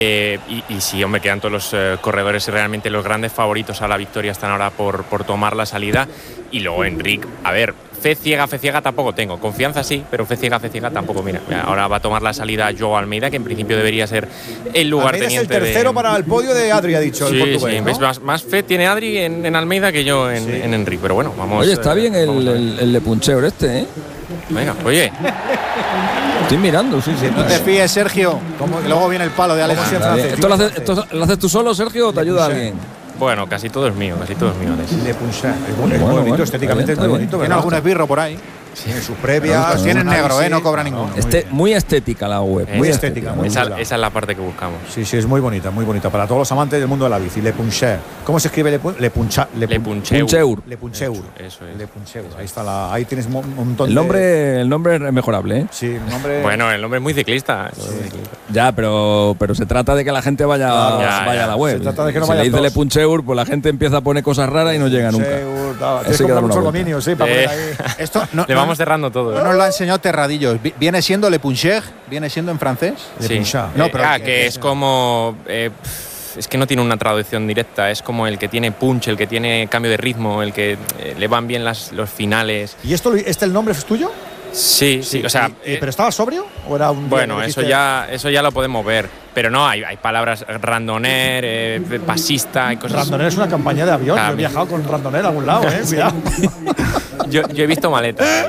Y sí, hombre, quedan todos los corredores y realmente los grandes favoritos a la victoria están ahora por tomar la salida. Y luego Enric, a ver, fe ciega tampoco tengo. Confianza sí, pero fe ciega tampoco. Mira, ahora va a tomar la salida Joao Almeida, que en principio debería ser el lugarteniente. Es el tercero para el podio de Adri, ha dicho el portugués. Sí, ¿no? Más fe tiene Adri en Almeida que yo en Enric. Pero bueno, vamos. Oye, está bien el Le Puncheur este, ¿eh? Venga, oye. Estoy mirando, sí. No te fíes, Sergio. Que luego viene el palo de Alex. ¿Esto lo haces tú solo, Sergio, o te ayuda alguien? Bueno, casi todo es mío, Alex. Le Puncheur. Es muy bonito, estéticamente es muy bonito. Tiene algún esbirro por ahí. En sus previas. Tienen negro, no cobra ninguno. Muy estética la web. Muy estética. Esa es la parte que buscamos. Sí, es muy bonita, muy bonita. Para todos los amantes del mundo de la bici. Le Puncheur. ¿Cómo se escribe Le Puncheur? Le Puncheur. Eso es. Le Puncheur. Ahí está ahí tienes un montón el nombre es mejorable, ¿eh? Sí, el nombre. Bueno, el nombre es muy ciclista. Ya, pero se trata de que la gente vaya a la web. Se trata de que no si vaya le dice Le Puncheur, pues la gente empieza a poner cosas raras y no llega nunca. Tienes que comprar mucho dominio, sí, para poner ahí. Esto le vamos cerrando todo. No nos lo ha enseñado Terradillos. ¿Viene siendo Le Puncheur? ¿Viene siendo en francés? Sí. No, pero que es como. Es que no tiene una traducción directa. Es como el que tiene punch, el que tiene cambio de ritmo, el que le van bien los finales. ¿Y el nombre es tuyo? Sí. O sea, ¿pero estaba sobrio o era un? Bueno, eso ya lo podemos ver. Pero no, hay palabras randoner, pasista y cosas. Randoner es una campaña de avión. Yo he viajado con randoner a algún lado, cuidado. yo he visto maletas.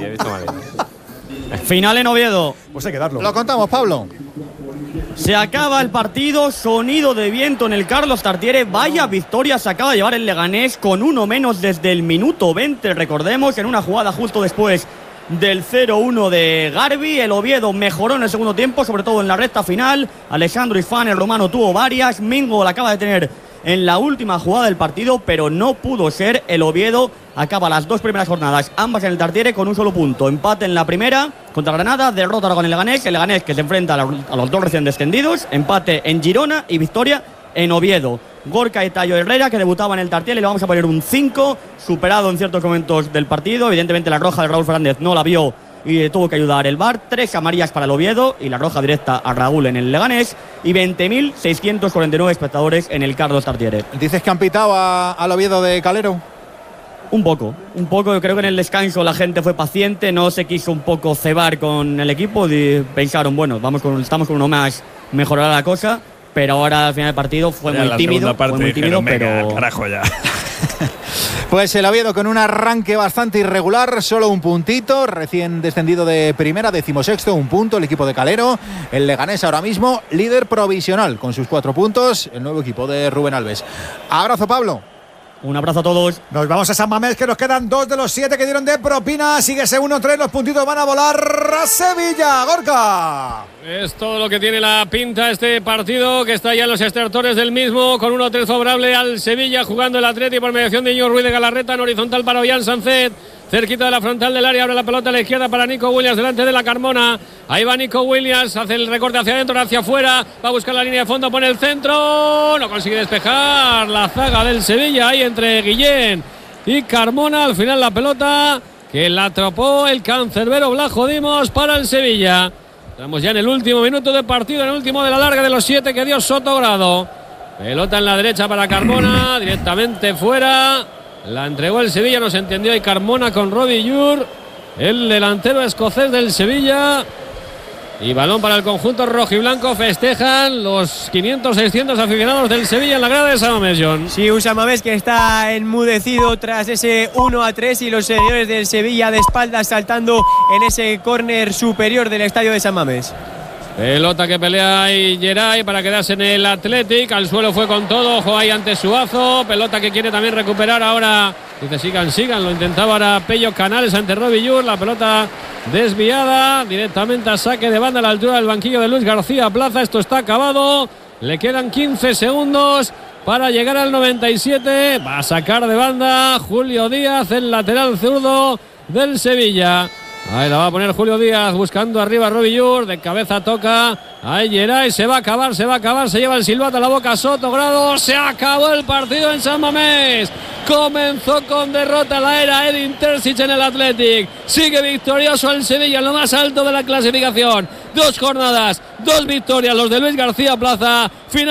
Final en Oviedo. Pues hay que darlo. Lo contamos, Pablo. Se acaba el partido, sonido de viento en el Carlos Tartiere. Vaya victoria se acaba de llevar el Leganés con uno menos desde el minuto 20. Recordemos, en una jugada justo después del 0-1 de Garbi. El Oviedo mejoró en el segundo tiempo, sobre todo en la recta final. Alessandro Ifán, el romano, tuvo varias. Mingo la acaba de tener en la última jugada del partido, pero no pudo ser. El Oviedo acaba las dos primeras jornadas, ambas en el Tartiere, con un solo punto. Empate en la primera contra Granada, derrota con el Leganés que se enfrenta a los dos recién descendidos. Empate en Girona y victoria en Oviedo. Gorka y Tayo Herrera, que debutaba en el Tartiere, le vamos a poner un 5, superado en ciertos momentos del partido. Evidentemente la roja de Raúl Fernández no la vio y tuvo que ayudar el VAR. 3 amarillas para el Oviedo y la roja directa a Raúl en el Leganés. Y 20.649 espectadores en el Carlos Tartiere. ¿Dices que han pitado al Oviedo de Calero? Un poco. Yo creo que en el descanso la gente fue paciente, no se quiso un poco cebar con el equipo y pensaron, bueno, estamos con uno más, mejorará la cosa. Pero ahora al final del partido fue muy tímido, pero carajo ya. Pues el Oviedo con un arranque bastante irregular, solo un puntito, recién descendido de primera, 16º, un punto el equipo de Calero. El Leganés ahora mismo líder provisional con sus 4 puntos, el nuevo equipo de Rubén Alves. Abrazo, Pablo. Un abrazo a todos. Nos vamos a San Mamés, que nos quedan 2 de los 7 que dieron de propina. Sigue ese 1-3, los puntitos van a volar a Sevilla. Gorka. Es todo lo que tiene la pinta este partido, que está ya en los estertores del mismo, con 1-3 favorable al Sevilla, jugando el Atleti por mediación de Iñigo Ruiz de Galarreta, en horizontal para Ollán Sancet. Cerquita de la frontal del área, abre la pelota a la izquierda para Nico Williams, delante de la Carmona. Ahí va Nico Williams, hace el recorte hacia adentro, hacia afuera, va a buscar la línea de fondo, pone el centro, no consigue despejar la zaga del Sevilla, ahí entre Guillén y Carmona. Al final la pelota que la atrapó el cancerbero Blajo Dimos para el Sevilla. Estamos ya en el último minuto de partido, en el último de la larga de los 7 que dio Sotogrado. Pelota en la derecha para Carmona, directamente fuera. La entregó el Sevilla, no se entendió. Y Carmona con Robbie Yur, el delantero escocés del Sevilla. Y balón para el conjunto rojiblanco. Festejan los 500-600 aficionados del Sevilla en la grada de San Mamés, John. Sí, un San Mamés que está enmudecido tras ese 1-3 y los seguidores del Sevilla de espaldas saltando en ese córner superior del estadio de San Mamés. Pelota que pelea ahí Geray para quedarse en el Athletic. Al suelo fue con todo. Ojo ahí ante Suazo. Pelota que quiere también recuperar ahora. Dice sigan. Lo intentaba ahora Pello Canales ante Robbie Yur. La pelota desviada. Directamente a saque de banda a la altura del banquillo de Luis García Plaza. Esto está acabado. Le quedan 15 segundos para llegar al 97. Va a sacar de banda Julio Díaz, el lateral zurdo del Sevilla. Ahí la va a poner Julio Díaz buscando arriba a Robbie Yur, de cabeza toca, ahí Geray, se va a acabar, se lleva el silbato a la boca Sotogrado, se acabó el partido en San Mamés, comenzó con derrota la era Edin Terzic en el Athletic, sigue victorioso el Sevilla en lo más alto de la clasificación, 2 jornadas, 2 victorias los de Luis García Plaza. Final